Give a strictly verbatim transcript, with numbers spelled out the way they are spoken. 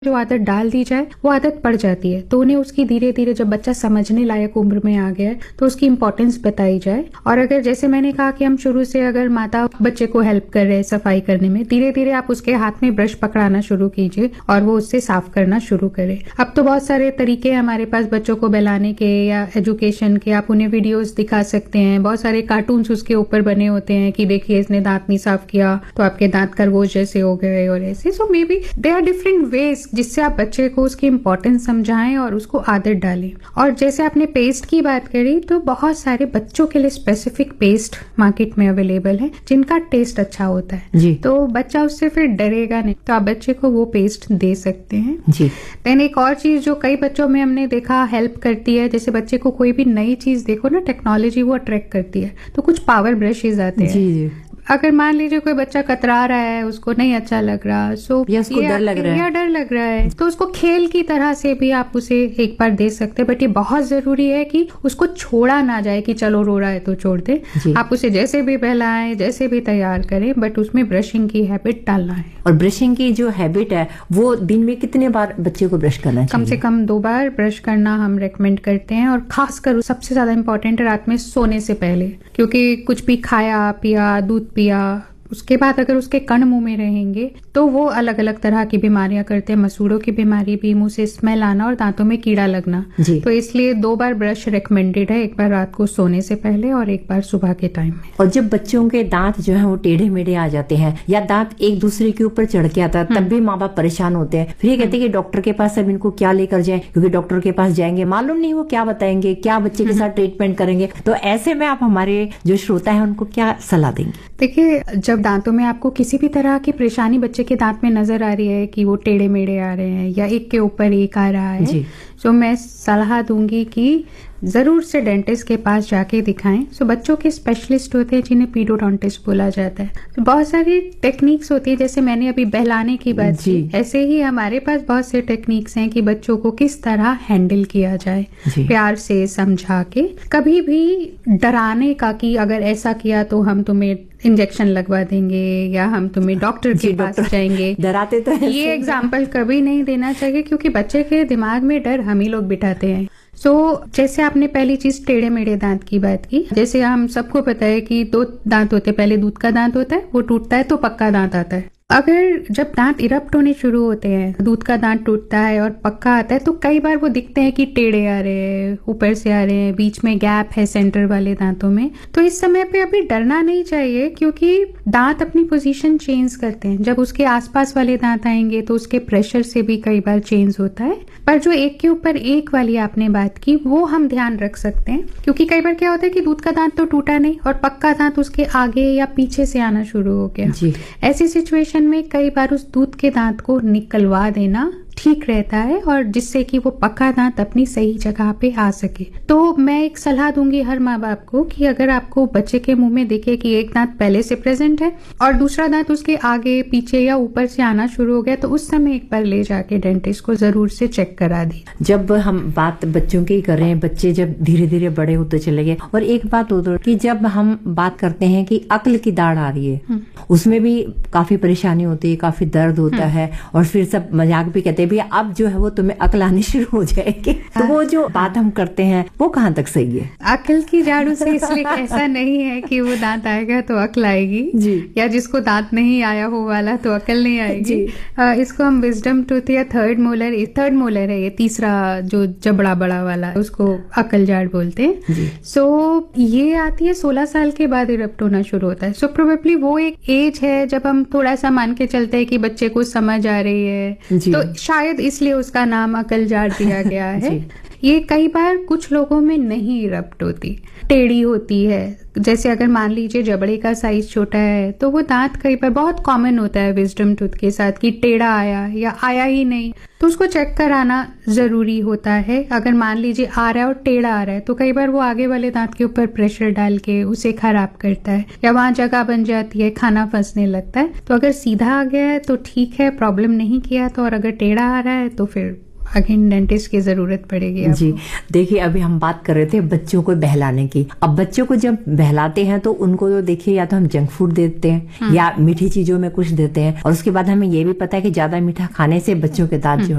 जो आदत डाल दी जाए वो आदत पड़ जाती है। तो उन्हें उसकी धीरे धीरे जब बच्चा समझने लायक उम्र में आ गया है तो उसकी इम्पोर्टेंस बताई जाए। और अगर जैसे मैंने कहा कि हम शुरू से अगर माता बच्चे को हेल्प कर रहे हैं सफाई करने में, धीरे धीरे आप उसके हाथ में ब्रश पकड़ाना शुरू कीजिए और वो उससे साफ करना शुरू करे। अब तो बहुत सारे तरीके हैं हमारे पास बच्चों को बहलाने के या एजुकेशन के। आप उन्हें वीडियोस दिखा सकते हैं, बहुत सारे कार्टून्स उसके ऊपर बने होते हैं कि देखिए इसने दांत नहीं साफ किया तो आपके दांत खरगोश जैसे हो गए और ऐसे। सो may be they are different ways जिससे आप बच्चे को उसकी इंपॉर्टेंस समझाएं और उसको आदत डालें। और जैसे आपने पेस्ट की बात करी तो बहुत सारे बच्चों के लिए स्पेसिफिक पेस्ट मार्केट में अवेलेबल है जिनका टेस्ट अच्छा होता है जी। तो बच्चा उससे फिर डरेगा नहीं, तो आप बच्चे को वो पेस्ट दे सकते हैं जी। देन एक और चीज जो कई बच्चों में हमने देखा हेल्प करती है, जैसे बच्चे को कोई भी नई चीज देखो ना, टेक्नोलॉजी वो अट्रैक्ट करती है, तो कुछ पावर ब्रशेज आते हैं जी जी। अगर मान लीजिए कोई बच्चा कतरा रहा है, उसको नहीं अच्छा लग रहा, सो या उसको डर लग रहा है या डर लग रहा है तो उसको खेल की तरह से भी आप उसे एक बार दे सकते हैं। बट ये बहुत जरूरी है कि उसको छोड़ा ना जाए कि चलो रो रहा है तो छोड़ दे। आप उसे जैसे भी बहलाएं, जैसे भी तैयार करें, बट उसमें ब्रशिंग की हैबिट डालना है। और ब्रशिंग की जो हैबिट है वो दिन में कितने बार बच्चे को ब्रश करना चाहिए? कम से कम दो बार ब्रश करना हम रेकमेंड करते हैं। और खासकर सबसे ज्यादा इम्पोर्टेंट है रात में सोने से पहले, क्योंकि कुछ भी खाया पिया, दूध पिया, उसके बाद अगर उसके कण मुंह में रहेंगे तो वो अलग अलग तरह की बीमारियां करते हैं। मसूड़ों की बीमारी भी, मुंह से स्मेल आना और दांतों में कीड़ा लगना। तो इसलिए दो बार ब्रश रिकमेंडेड है, एक बार रात को सोने से पहले और एक बार सुबह के टाइम में। और जब बच्चों के दांत जो है वो टेढ़े मेढ़े आ जाते हैं या दांत एक दूसरे के ऊपर चढ़ के आता है, तब भी माँ बाप परेशान होते हैं। फिर ये कहते हैं कि डॉक्टर के पास अब इनको क्या लेकर जाए, क्योंकि डॉक्टर के पास जाएंगे मालूम नहीं वो क्या बताएंगे, क्या बच्चे के साथ ट्रीटमेंट करेंगे। तो ऐसे में आप हमारे जो श्रोता है उनको क्या सलाह देंगे? देखिए, जब दांतों में आपको किसी भी तरह की परेशानी बच्चे के दांत में नजर आ रही है कि वो टेढ़े मेढ़े आ रहे हैं या एक के ऊपर एक आ रहा है, तो मैं सलाह दूंगी कि जरूर से डेंटिस्ट के पास जाके दिखाएं। सो बच्चों के स्पेशलिस्ट होते हैं जिन्हें पीडोडोंटिस्ट बोला जाता है। तो बहुत सारी टेक्निक्स होती है, जैसे मैंने अभी बहलाने की बात की, ऐसे ही हमारे पास बहुत से टेक्निक्स हैं कि बच्चों को किस तरह हैंडल किया जाए, प्यार से समझा के। कभी भी डराने का कि अगर ऐसा किया तो हम तुम्हें इंजेक्शन लगवा देंगे या हम तुम्हें डॉक्टर के पास जाएंगे, डराते तो है, ये एग्जाम्पल कभी नहीं देना चाहिए, क्योंकि बच्चे के दिमाग में डर हम ही लोग बिठाते हैं। सो so, जैसे आपने पहली चीज टेढ़े मेढ़े दांत की बात की, जैसे हम सबको पता है कि दो दांत होते हैं, पहले दूध का दांत होता है, वो टूटता है तो पक्का दांत आता है। अगर जब दांत इरप्ट होने शुरू होते हैं, दूध का दांत टूटता है और पक्का आता है, तो कई बार वो दिखते हैं कि टेढ़े आ रहे हैं, ऊपर से आ रहे हैं, बीच में गैप है सेंटर वाले दांतों में। तो इस समय पे अभी डरना नहीं चाहिए, क्योंकि दांत अपनी पोजीशन चेंज करते हैं। जब उसके आसपास वाले दांत आएंगे तो उसके प्रेशर से भी कई बार चेंज होता है। पर जो एक के ऊपर एक वाली आपने बात की, वो हम ध्यान रख सकते हैं, क्योंकि कई बार क्या होता है कि दूध का दांत तो टूटा नहीं और पक्का दांत उसके आगे या पीछे से आना शुरू हो गया। ऐसी सिचुएशन में कई बार उस दूध के दांत को निकलवा देना ठीक रहता है, और जिससे कि वो पक्का दांत अपनी सही जगह पे आ सके। तो मैं एक सलाह दूंगी हर माँ बाप को कि अगर आपको बच्चे के मुंह में दिखे कि एक दांत पहले से प्रेजेंट है और दूसरा दांत उसके आगे पीछे या ऊपर से आना शुरू हो गया, तो उस समय एक बार ले जाके डेंटिस्ट को जरूर से चेक करा दी। जब हम बात बच्चों की कर रहे हैं, बच्चे जब धीरे धीरे बड़े होते चले गए, और एक बात होती है कि जब हम बात करते हैं कि अक्ल की दाढ़ आ रही है, उसमें भी काफी परेशानी होती है, काफी दर्द होता है, और फिर सब मजाक भी कहते हैं भी अब जो है वो तुम्हें अकल आनी शुरू हो जाएगी। तो वो जो बात हम करते हैं वो कहाँ तक सही है? अकल की झाड़ू से इसलिए ऐसा नहीं है कि वो दांत आएगा तो अकल आएगी जी, या जिसको दांत नहीं आया हो वाला तो अकल नहीं आएगी। आ, इसको हम विजडम टूथ या थर्ड मोलर, थर्ड मोलर है ये तीसरा जो जबड़ा बड़ा वाला, उसको अकल झाड़ बोलते हैं। सो ये आती है सोलह साल के बाद इरप्ट होना शुरू होता है। सो प्रोबेबली वो एक एज है जब हम थोड़ा सा मान के चलते हैं कि बच्चे को समझ आ रही है, तो शायद इसलिए उसका नाम अकल झाड़ दिया गया है। ये कई बार कुछ लोगों में नहीं इरप्ट होती, टेढ़ी होती है। जैसे अगर मान लीजिए जबड़े का साइज छोटा है तो वो दांत कई बार बहुत कॉमन होता है विजडम टूथ के साथ कि टेढ़ा आया या आया ही नहीं, तो उसको चेक कराना जरूरी होता है। अगर मान लीजिए आ रहा है और टेढ़ा आ रहा है तो कई बार वो आगे वाले दांत के ऊपर प्रेशर डाल के उसे खराब करता है, या वहां जगह बन जाती है, खाना फंसने लगता है। तो अगर सीधा आ गया है तो ठीक है, प्रॉब्लम नहीं किया तो, और अगर टेढ़ा आ रहा है तो फिर अगेन डेंटिस्ट की जरूरत पड़ेगी आपको। जी देखिए, अभी हम बात कर रहे थे बच्चों को बहलाने की। अब बच्चों को जब बहलाते हैं तो उनको तो देखिए या तो हम जंक फूड देते हैं या मीठी चीजों में कुछ देते हैं, और उसके बाद हमें ये भी पता है कि ज्यादा मीठा खाने से बच्चों के दांत जो